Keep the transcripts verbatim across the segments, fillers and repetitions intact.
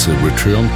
ist Return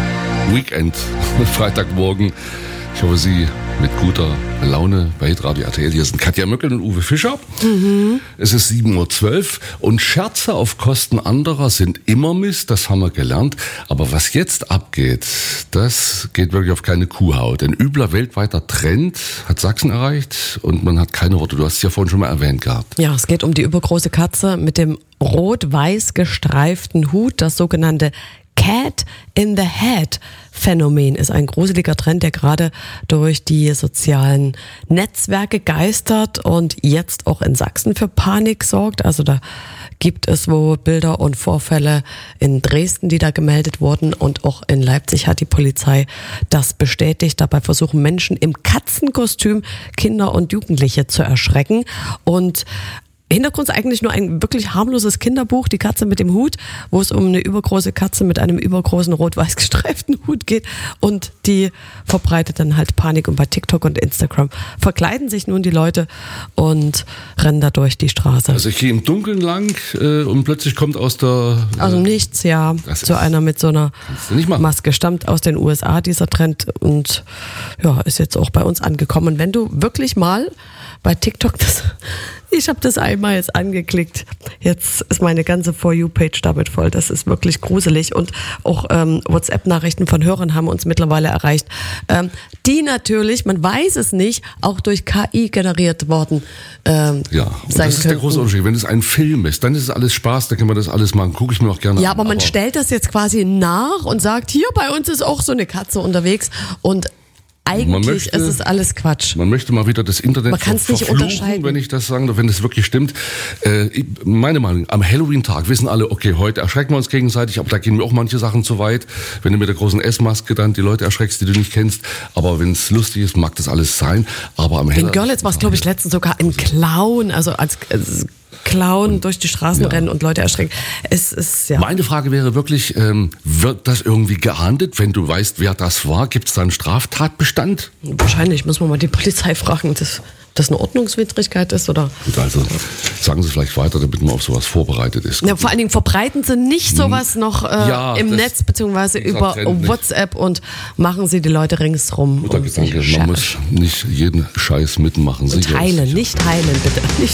to Weekend, Freitagmorgen. Ich hoffe, Sie mit guter Laune bei Hitradio R T L. Hier sind Katja Möckel und Uwe Fischer. Mhm. Es ist sieben Uhr zwölf und Scherze auf Kosten anderer sind immer Mist, das haben wir gelernt. Aber was jetzt abgeht, das geht wirklich auf keine Kuhhaut. Ein übler weltweiter Trend hat Sachsen erreicht und man hat keine Worte. Du hast es ja vorhin schon mal erwähnt gehabt. Ja, es geht um die übergroße Katze mit dem rot-weiß gestreiften Hut, das sogenannte Cat in the Hat Phänomen ist ein gruseliger Trend, der gerade durch die sozialen Netzwerke geistert und jetzt auch in Sachsen für Panik sorgt. Also da gibt es wohl Bilder und Vorfälle in Dresden, die da gemeldet wurden, und auch in Leipzig hat die Polizei das bestätigt. Dabei versuchen Menschen im Katzenkostüm Kinder und Jugendliche zu erschrecken. Und Hintergrund ist eigentlich nur ein wirklich harmloses Kinderbuch, Die Katze mit dem Hut, wo es um eine übergroße Katze mit einem übergroßen rot-weiß gestreiften Hut geht, und die verbreitet dann halt Panik, und bei TikTok und Instagram verkleiden sich nun die Leute und rennen da durch die Straße. Also ich gehe im Dunkeln lang äh, und plötzlich kommt aus der... Äh, also nichts, ja, so einer mit so einer Maske. Stammt aus den U S A, dieser Trend, und ja, ist jetzt auch bei uns angekommen. Und wenn du wirklich mal bei TikTok das... Ich habe das einmal jetzt angeklickt. Jetzt ist meine ganze For You-Page damit voll. Das ist wirklich gruselig. Und auch ähm, WhatsApp-Nachrichten von Hörern haben uns mittlerweile erreicht, ähm, die natürlich, man weiß es nicht, auch durch K I generiert worden ähm, ja, und sein das ist könnten. Der große Unterschied. Wenn es ein Film ist, dann ist es alles Spaß, dann kann man das alles machen. Gucke ich mir auch gerne an. Ja, aber man aber stellt das jetzt quasi nach und sagt, hier bei uns ist auch so eine Katze unterwegs, und eigentlich möchte, ist es alles Quatsch. Man möchte mal wieder das Internet man kann's nicht unterscheiden, wenn ich das sagen darf, wenn das wirklich stimmt. Äh, meine Meinung, am Halloween-Tag wissen alle, okay, heute erschrecken wir uns gegenseitig, aber da gehen mir auch manche Sachen zu weit. Wenn du mit der großen S-Maske dann die Leute erschreckst, die du nicht kennst. Aber wenn es lustig ist, mag das alles sein. Aber am In Görlitz war es, glaube ich, letztens sogar ein Clown, also als... als Clown durch die Straßen ja. rennen und Leute erschrecken. Es ist, ja. Meine Frage wäre wirklich, ähm, wird das irgendwie geahndet, wenn du weißt, wer das war? Gibt es da einen Straftatbestand? Wahrscheinlich, muss man mal die Polizei fragen, dass das eine Ordnungswidrigkeit ist, oder? Gut, also sagen Sie vielleicht weiter, damit man auf sowas vorbereitet ist. Ja, vor allen Dingen verbreiten Sie nicht sowas noch äh, ja, im Netz, beziehungsweise über WhatsApp, und machen Sie die Leute ringsrum. Guter Gedanke, man muss nicht jeden Scheiß mitmachen. Und teilen, nicht teilen, bitte. Nicht